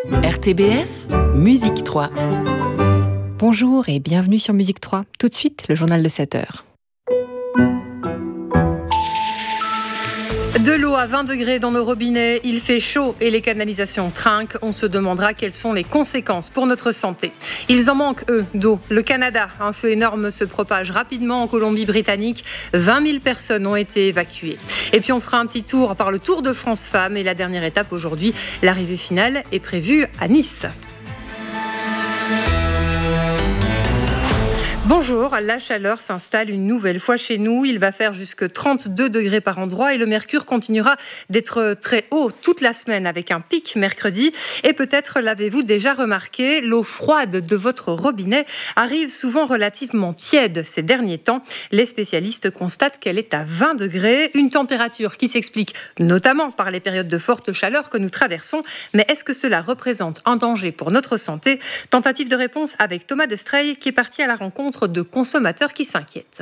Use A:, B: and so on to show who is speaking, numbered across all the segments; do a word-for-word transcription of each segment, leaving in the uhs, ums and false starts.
A: R T B F, Musique trois.
B: Bonjour et bienvenue sur Musique trois. Tout de suite, le journal de sept heures.
C: De l'eau à vingt degrés dans nos robinets, il fait chaud et les canalisations trinquent. On se demandera quelles sont les conséquences pour notre santé. Ils en manquent, eux, d'eau. Le Canada, un feu énorme se propage rapidement en Colombie-Britannique. vingt mille personnes ont été évacuées. Et puis on fera un petit tour par le Tour de France Femmes. Et la dernière étape aujourd'hui, l'arrivée finale est prévue à Nice. Bonjour, la chaleur s'installe une nouvelle fois chez nous. Il va faire jusque trente-deux degrés par endroit et le mercure continuera d'être très haut toute la semaine avec un pic mercredi. Et peut-être l'avez-vous déjà remarqué, l'eau froide de votre robinet arrive souvent relativement tiède ces derniers temps. Les spécialistes constatent qu'elle est à vingt degrés, une température qui s'explique notamment par les périodes de forte chaleur que nous traversons. Mais est-ce que cela représente un danger pour notre santé ? Tentative de réponse avec Thomas Destrey qui est parti à la rencontre de consommateurs qui s'inquiètent.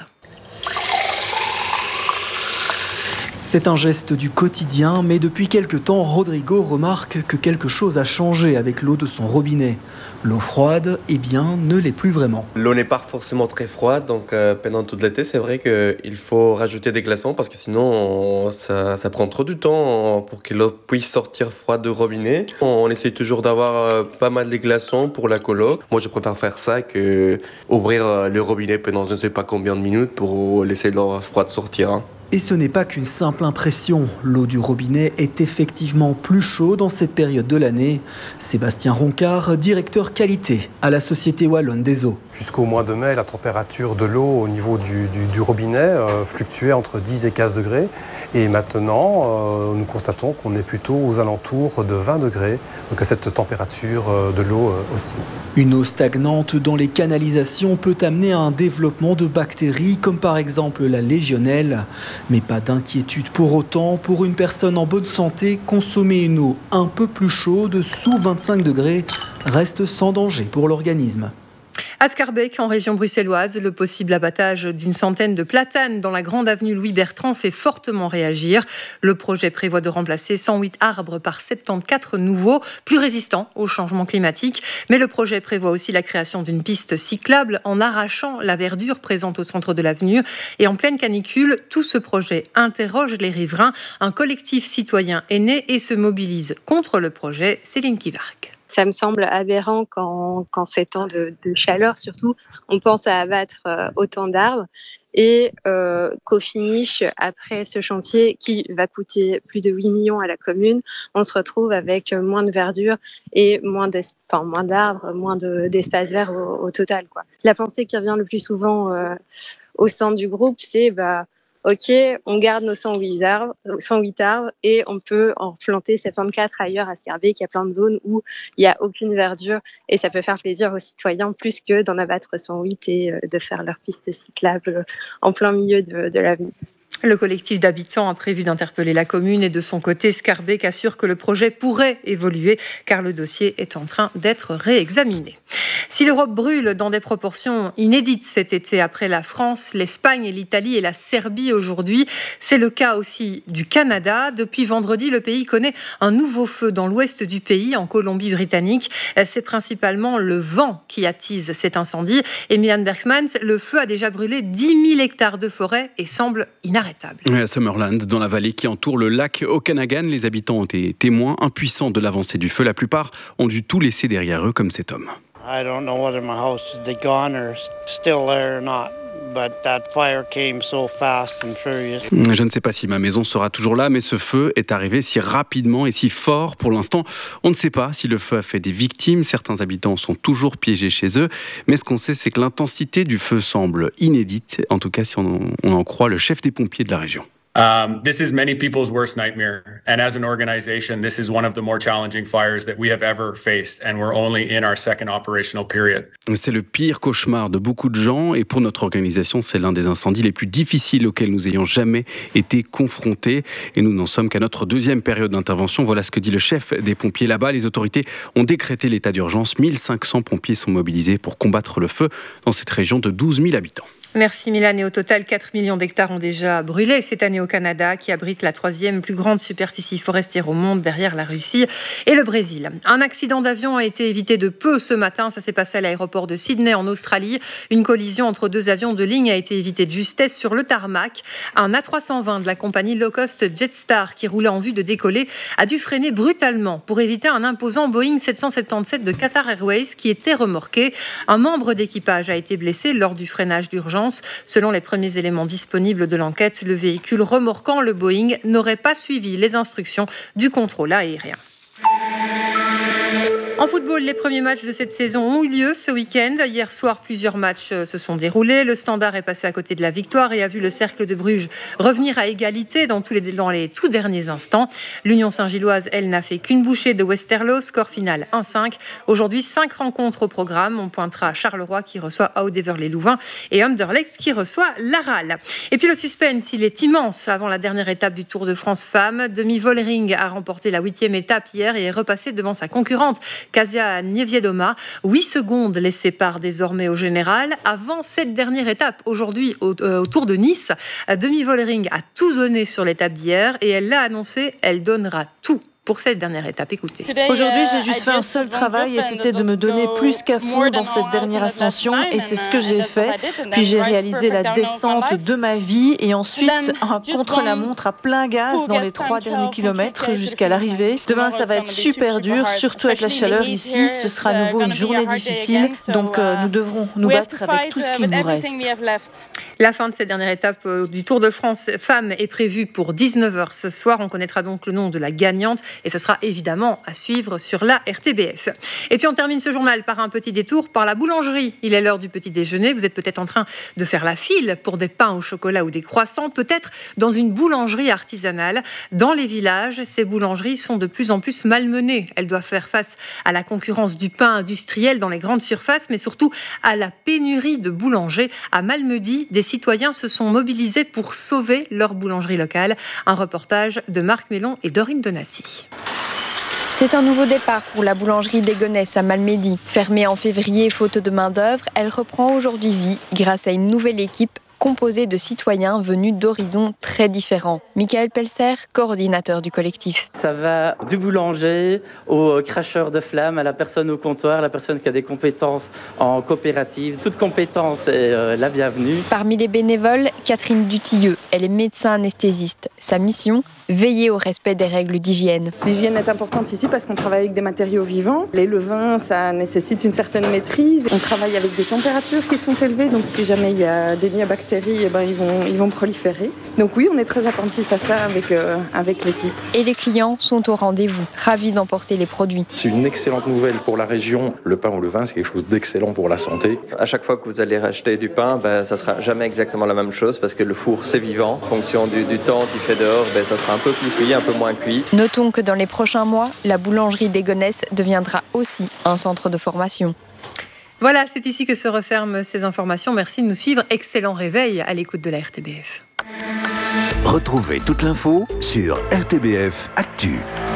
D: C'est un geste du quotidien, mais depuis quelque temps, Rodrigo remarque que quelque chose a changé avec l'eau de son robinet. L'eau froide, eh bien, ne l'est plus vraiment.
E: L'eau n'est pas forcément très froide, donc euh, pendant tout l'été, c'est vrai qu'il faut rajouter des glaçons parce que sinon, on, ça, ça prend trop de temps pour que l'eau puisse sortir froide du robinet. On, on essaye toujours d'avoir euh, pas mal de glaçons pour la coloc. Moi, je préfère faire ça que ouvrir euh, le robinet pendant je ne sais pas combien de minutes pour laisser l'eau froide sortir. Hein.
D: Et ce n'est pas qu'une simple impression. L'eau du robinet est effectivement plus chaude en cette période de l'année. Sébastien Roncard, directeur qualité à la Société Wallonne des Eaux.
F: Jusqu'au mois de mai, la température de l'eau au niveau du, du, du robinet euh, fluctuait entre dix et quinze degrés. Et maintenant, euh, nous constatons qu'on est plutôt aux alentours de vingt degrés, que cette température euh, de l'eau euh, aussi.
D: Une eau stagnante dans les canalisations peut amener à un développement de bactéries comme par exemple la légionnelle. Mais pas d'inquiétude pour autant. Pour une personne en bonne santé, consommer une eau un peu plus chaude, sous vingt-cinq degrés, reste sans danger pour l'organisme.
C: À Scarbeck, en région bruxelloise, le possible abattage d'une centaine de platanes dans la grande avenue Louis-Bertrand fait fortement réagir. Le projet prévoit de remplacer cent huit arbres par soixante-quatorze nouveaux, plus résistants au changement climatique. Mais le projet prévoit aussi la création d'une piste cyclable en arrachant la verdure présente au centre de l'avenue. Et en pleine canicule, tout ce projet interroge les riverains. Un collectif citoyen est né et se mobilise contre le projet. Céline Kivark.
G: Ça me semble aberrant qu'en, qu'en ces temps de, de chaleur, surtout, on pense à abattre euh, autant d'arbres et euh, qu'au finish, après ce chantier qui va coûter plus de huit millions à la commune, on se retrouve avec moins de verdure et moins, enfin, moins d'arbres, moins de, d'espace vert au, au total, quoi. La pensée qui revient le plus souvent euh, au sein du groupe, c'est bah, ok, on garde nos cent huit arbres, cent huit arbres et on peut en planter soixante-quatorze ailleurs à Scarbeck. Il y a plein de zones où il n'y a aucune verdure et ça peut faire plaisir aux citoyens plus que d'en abattre cent huit et de faire leur piste cyclable en plein milieu de, de l'avenue.
C: Le collectif d'habitants a prévu d'interpeller la commune et de son côté, Scarbeck assure que le projet pourrait évoluer car le dossier est en train d'être réexaminé. Si l'Europe brûle dans des proportions inédites cet été après la France, l'Espagne, l'Italie et la Serbie aujourd'hui, c'est le cas aussi du Canada. Depuis vendredi, le pays connaît un nouveau feu dans l'ouest du pays, en Colombie-Britannique. C'est principalement le vent qui attise cet incendie. Et Milan Bergmans, le feu a déjà brûlé dix mille hectares de forêt et semble inarrêtable.
H: À Summerland, dans la vallée qui entoure le lac Okanagan, les habitants ont été témoins impuissants de l'avancée du feu. La plupart ont dû tout laisser derrière eux, comme cet homme.
I: I don't know whether my house is gone or still there or not. But that fire came so fast and furious.
H: Je ne sais pas si ma maison sera toujours là, mais ce feu est arrivé si rapidement et si fort. Pour l'instant, on ne sait pas si le feu a fait des victimes. Certains habitants sont toujours piégés chez eux. Mais ce qu'on sait, c'est que l'intensité du feu semble inédite. En tout cas, si on, on en croit le chef des pompiers de la région.
J: Um, this is many people's worst nightmare. And as an organization, this is one of the more challenging fires that we have ever faced. And we're only in our second operational period.
H: C'est le pire cauchemar de beaucoup de gens. Et pour notre organisation, c'est l'un des incendies les plus difficiles auxquels nous ayons jamais été confrontés. Et nous n'en sommes qu'à notre deuxième période d'intervention. Voilà ce que dit le chef des pompiers là-bas. Les autorités ont décrété l'état d'urgence. mille cinq cents pompiers sont mobilisés pour combattre le feu dans cette région de douze mille habitants.
C: Merci Milan. Et au total, quatre millions d'hectares ont déjà brûlé cette année au Canada, qui abrite la troisième plus grande superficie forestière au monde derrière la Russie et le Brésil. Un accident d'avion a été évité de peu ce matin. Ça s'est passé à l'aéroport de Sydney en Australie. Une collision entre deux avions de ligne a été évitée de justesse sur le tarmac. Un A trois cent vingt de la compagnie low-cost Jetstar, qui roulait en vue de décoller, a dû freiner brutalement pour éviter un imposant Boeing sept cent soixante-dix-sept de Qatar Airways qui était remorqué. Un membre d'équipage a été blessé lors du freinage d'urgence. Selon les premiers éléments disponibles de l'enquête, le véhicule remorquant le Boeing n'aurait pas suivi les instructions du contrôle aérien. En football, les premiers matchs de cette saison ont eu lieu ce week-end. Hier soir, plusieurs matchs se sont déroulés. Le Standard est passé à côté de la victoire et a vu le Cercle de Bruges revenir à égalité dans, tous les, dans les tout derniers instants. L'Union Saint-Gilloise, elle, n'a fait qu'une bouchée de Westerlo. Score final un cinq. Aujourd'hui, cinq rencontres au programme. On pointera à Charleroi qui reçoit Aude-Heverlee-Louvain et Anderlecht qui reçoit l'Aral. Et puis le suspense, il est immense avant la dernière étape du Tour de France Femmes. Demi Vollering a remporté la huitième étape hier et est repassé devant sa concurrente Kasia Niewiadoma. huit secondes les séparent désormais au général. Avant cette dernière étape, aujourd'hui au, euh, au Tour de Nice, Demi Vollering a tout donné sur l'étape d'hier et elle l'a annoncé, elle donnera tout pour cette dernière étape. Écoutez.
K: Aujourd'hui, j'ai juste fait un seul travail et c'était de me donner plus qu'à fond dans cette dernière ascension et c'est ce que j'ai fait. Puis j'ai réalisé la descente de ma vie et ensuite un contre-la-montre à plein gaz dans les trois derniers kilomètres jusqu'à l'arrivée. Demain, ça va être super dur, surtout avec la chaleur ici. Ce sera à nouveau une journée difficile, donc euh, nous devrons nous battre avec tout ce qu'il nous reste.
C: La fin de cette dernière étape du Tour de France Femmes est prévue pour dix-neuf heures ce soir. On connaîtra donc le nom de la gagnante et ce sera évidemment à suivre sur la R T B F. Et puis on termine ce journal par un petit détour par la boulangerie. Il est l'heure du petit déjeuner. Vous êtes peut-être en train de faire la file pour des pains au chocolat ou des croissants, peut-être dans une boulangerie artisanale. Dans les villages, ces boulangeries sont de plus en plus malmenées. Elles doivent faire face à la concurrence du pain industriel dans les grandes surfaces, mais surtout à la pénurie de boulangers. À Malmedy, des citoyens se sont mobilisés pour sauver leur boulangerie locale. Un reportage de Marc Mellon et Dorine Donati.
L: C'est un nouveau départ pour la boulangerie des Gonesse à Malmedy. Fermée en février faute de main-d'œuvre, elle reprend aujourd'hui vie grâce à une nouvelle équipe composée de citoyens venus d'horizons très différents. Michael Pelser, coordinateur du collectif.
M: Ça va du boulanger au cracheur de flammes, à la personne au comptoir, la personne qui a des compétences en coopérative. Toute compétence est euh, la bienvenue.
L: Parmi les bénévoles, Catherine Dutilleux. Elle est médecin anesthésiste. Sa mission, veiller au respect des règles d'hygiène.
N: L'hygiène est importante ici parce qu'on travaille avec des matériaux vivants. Les levains, ça nécessite une certaine maîtrise. On travaille avec des températures qui sont élevées, donc si jamais il y a des liens bactériens, eh ben, ils vont, ils vont proliférer. Donc oui, on est très attentif à ça avec, euh, avec l'équipe.
L: Et les clients sont au rendez-vous, ravis d'emporter les produits.
O: C'est une excellente nouvelle pour la région. Le pain ou le vin, c'est quelque chose d'excellent pour la santé.
P: À chaque fois que vous allez racheter du pain, ben, ça ne sera jamais exactement la même chose parce que le four, c'est vivant. En fonction du, du temps qu'il fait dehors, ben, ça sera un peu plus cuit, un peu moins cuit.
L: Notons que dans les prochains mois, la boulangerie des Gonesse deviendra aussi un centre de formation.
C: Voilà, c'est ici que se referment ces informations. Merci de nous suivre. Excellent réveil à l'écoute de la R T B F.
Q: Retrouvez toute l'info sur R T B F Actu.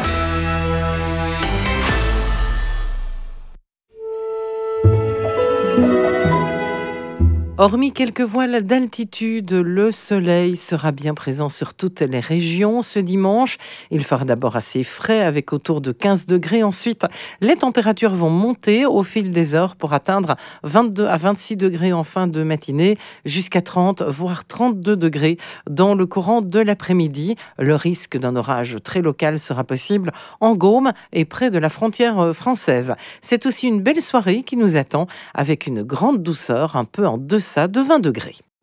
R: Hormis quelques voiles d'altitude, le soleil sera bien présent sur toutes les régions ce dimanche. Il fera d'abord assez frais avec autour de quinze degrés. Ensuite, les températures vont monter au fil des heures pour atteindre vingt-deux à vingt-six degrés en fin de matinée, jusqu'à trente voire trente-deux degrés dans le courant de l'après-midi. Le risque d'un orage très local sera possible en Gaume et près de la frontière française. C'est aussi une belle soirée qui nous attend avec une grande douceur un peu en deçà de vingt degrés.